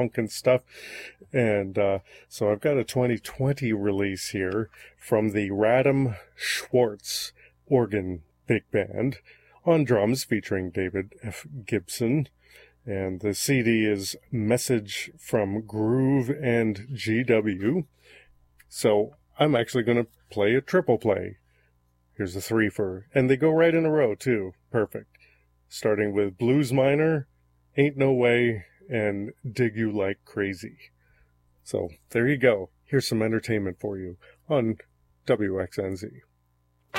and stuff. And so I've got a 2020 release here from the Radom Schwartz organ big band on drums featuring David F. Gibson. And the CD is Message from Groove and GW. So I'm actually going to play a triple play. Here's a three-fer. And they go right in a row, too. Perfect. Starting with Blues Minor, Ain't No Way, and Dig You Like Crazy. So there you go. Here's some entertainment for you on WXNZ.